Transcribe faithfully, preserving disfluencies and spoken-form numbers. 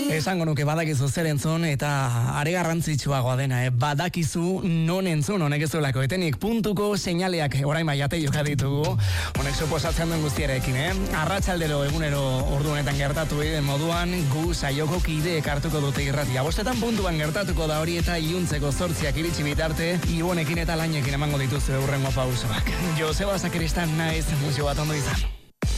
Esango nuke badakizu zer entzun eta are garrantzitsuagoa dena, eh? Badakizu non entzun honek ez duelako etenik puntuko seinaleak orain bai ate joka ditugu. Honek suposatzen duen guztiarekin, eh? Arratsaldero egunero ordu honetan gertatu den moduan gu saioko kideek hartuko dute irratia. Bostetan puntuan gertatuko da hori eta iluntzeko zortziak iritsi bitarte ibonekin eta lainekin emango dituzu eurrengo pausoak. Joseba Sakristan naiz, musio bat ondo izan.